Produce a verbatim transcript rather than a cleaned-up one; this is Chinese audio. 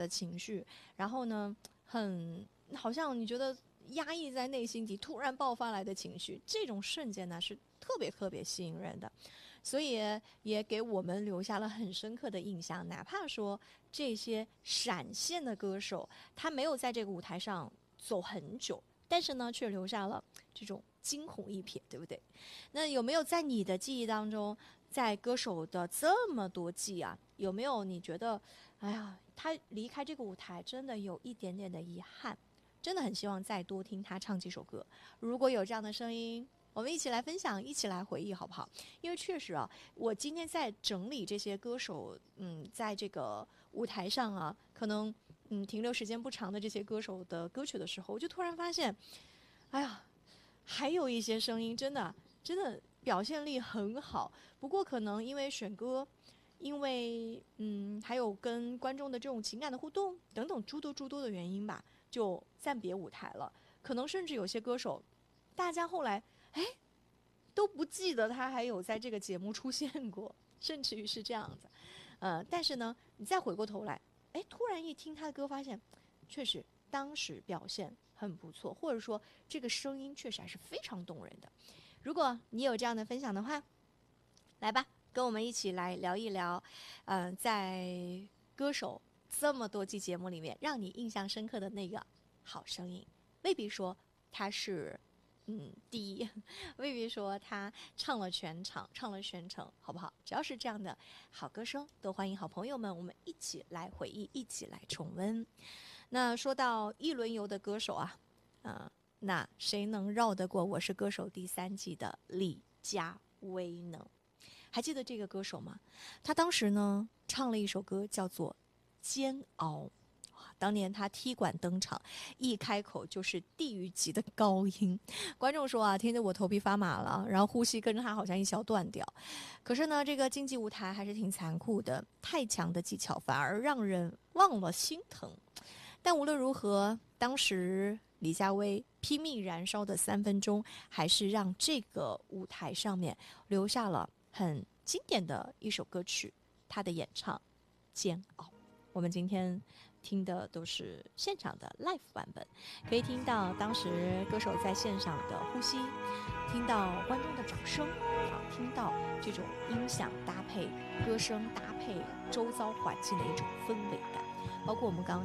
情绪，然后呢，很好像你觉得压抑在内心底突然爆发来的情绪，这种瞬间呢是特别特别吸引人的，所以也给我们留下了很深刻的印象。哪怕说这些闪现的歌手，他没有在这个舞台上走很久，但是呢，却留下了这种惊鸿一瞥，对不对？那有没有在你的记忆当中，在歌手的这么多季啊，有没有你觉得，哎呀，他离开这个舞台真的有一点点的遗憾？真的很希望再多听他唱几首歌。如果有这样的声音，我们一起来分享，一起来回忆，好不好？因为确实啊，我今天在整理这些歌手，嗯，在这个舞台上啊，可能嗯停留时间不长的这些歌手的歌曲的时候，我就突然发现，哎呀，还有一些声音真的真的表现力很好，不过可能因为选歌。因为嗯，还有跟观众的这种情感的互动等等诸多诸多的原因吧，就暂别舞台了。可能甚至有些歌手，大家后来哎都不记得他还有在这个节目出现过，甚至于是这样子。呃，但是呢，你再回过头来，哎，突然一听他的歌，发现确实当时表现很不错，或者说这个声音确实还是非常动人的。如果你有这样的分享的话，来吧，跟我们一起来聊一聊，嗯、呃，在歌手这么多期节目里面，让你印象深刻的那个好声音，未必说他是嗯第一，未必说他唱了全场，唱了全程，好不好？只要是这样的好歌声，都欢迎好朋友们，我们一起来回忆，一起来重温。那说到一轮游的歌手啊，呃，那谁能绕得过《我是歌手》第三季的李佳薇呢？还记得这个歌手吗？他当时呢唱了一首歌叫做《煎熬》。当年他踢馆登场，一开口就是地狱级的高音，观众说啊，听得我头皮发麻了，然后呼吸跟着他好像一小断掉。可是呢，这个竞技舞台还是挺残酷的，太强的技巧反而让人忘了心疼。但无论如何，当时李佳薇拼命燃烧的三分钟，还是让这个舞台上面留下了很经典的一首歌曲，她的演唱《煎熬》。我们今天听的都是现场的 live 版本，可以听到当时歌手在线上的呼吸，听到观众的掌声，啊，听到这种音响搭配歌声搭配周遭环境的一种氛围感，包括我们刚刚